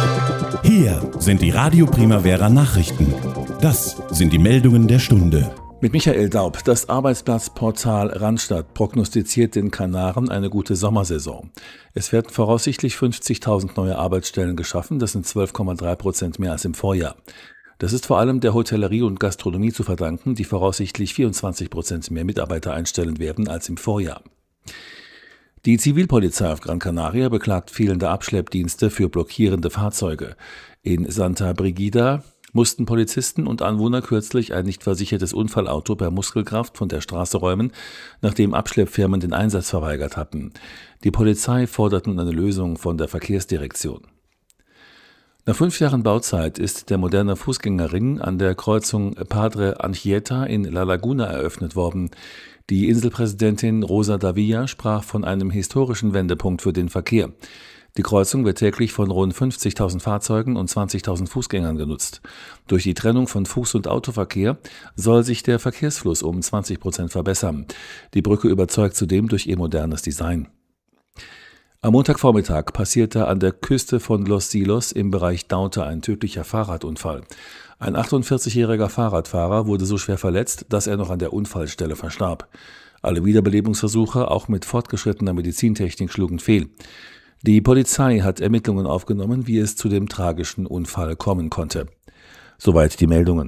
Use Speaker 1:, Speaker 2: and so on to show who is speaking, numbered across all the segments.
Speaker 1: Hier sind die Radio Primavera Nachrichten. Das sind die Meldungen der Stunde.
Speaker 2: Mit Michael Daub. Das Arbeitsplatzportal Randstadt prognostiziert den Kanaren eine gute Sommersaison. Es werden voraussichtlich 50.000 neue Arbeitsstellen geschaffen. Das sind 12,3% mehr als im Vorjahr. Das ist vor allem der Hotellerie und Gastronomie zu verdanken, die voraussichtlich 24% mehr Mitarbeiter einstellen werden als im Vorjahr. Die Zivilpolizei auf Gran Canaria beklagt fehlende Abschleppdienste für blockierende Fahrzeuge. In Santa Brigida mussten Polizisten und Anwohner kürzlich ein nicht versichertes Unfallauto per Muskelkraft von der Straße räumen, nachdem Abschleppfirmen den Einsatz verweigert hatten. Die Polizei fordert nun eine Lösung von der Verkehrsdirektion. Nach 5 Jahren Bauzeit ist der moderne Fußgängerring an der Kreuzung Padre Anchieta in La Laguna eröffnet worden. Die Inselpräsidentin Rosa Davila sprach von einem historischen Wendepunkt für den Verkehr. Die Kreuzung wird täglich von rund 50.000 Fahrzeugen und 20.000 Fußgängern genutzt. Durch die Trennung von Fuß- und Autoverkehr soll sich der Verkehrsfluss um 20% verbessern. Die Brücke überzeugt zudem durch ihr modernes Design. Am Montagvormittag passierte an der Küste von Los Silos im Bereich Daunte ein tödlicher Fahrradunfall. Ein 48-jähriger Fahrradfahrer wurde so schwer verletzt, dass er noch an der Unfallstelle verstarb. Alle Wiederbelebungsversuche, auch mit fortgeschrittener Medizintechnik, schlugen fehl. Die Polizei hat Ermittlungen aufgenommen, wie es zu dem tragischen Unfall kommen konnte. Soweit die Meldungen.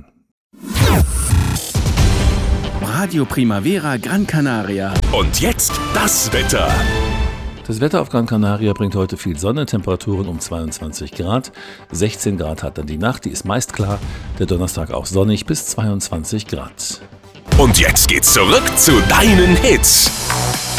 Speaker 3: Radio Primavera Gran Canaria.
Speaker 4: Und jetzt das Wetter.
Speaker 2: Das Wetter auf Gran Canaria bringt heute viel Sonne, Temperaturen um 22 Grad. 16 Grad hat dann die Nacht, die ist meist klar. Der Donnerstag auch sonnig bis 22 Grad.
Speaker 4: Und jetzt geht's zurück zu deinen Hits.